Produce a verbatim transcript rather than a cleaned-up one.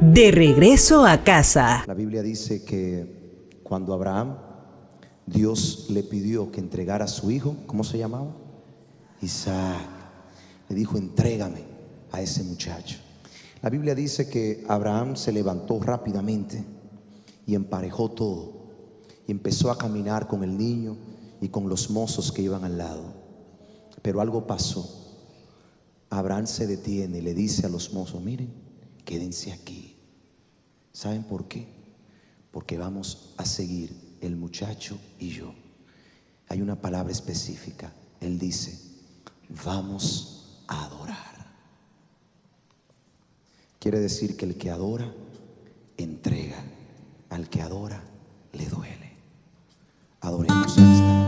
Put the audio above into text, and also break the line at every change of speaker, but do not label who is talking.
De regreso a casa.
La Biblia dice que cuando Abraham, Dios le pidió que entregara a su hijo, ¿cómo se llamaba? Isaac. Le dijo, entrégame a ese muchacho. La Biblia dice que Abraham se levantó rápidamente y emparejó todo y empezó a caminar con el niño y con los mozos que iban al lado. Pero algo pasó. Abraham se detiene y le dice a los mozos, miren, quédense aquí. ¿Saben por qué? Porque vamos a seguir el muchacho y yo. Hay una palabra específica. Él dice, vamos a adorar. Quiere decir que el que adora, entrega. Al que adora, le duele. Adoremos a esta.